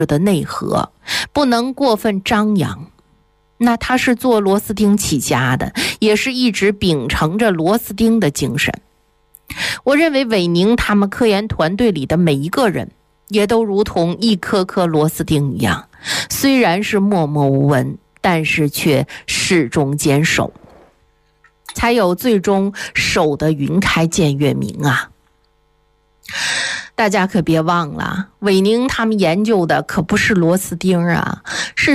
的内核，不能过分张扬。那他是做螺丝钉起家的，也是一直秉承着螺丝钉的精神。我认为韦宁他们科研团队里的每一个人也都如同一颗颗螺丝钉一样，虽然是默默无闻，但是却始终坚守，才有最终守得云开见月明啊。大家可别忘了，韦宁他们研究的可不是螺丝钉啊，是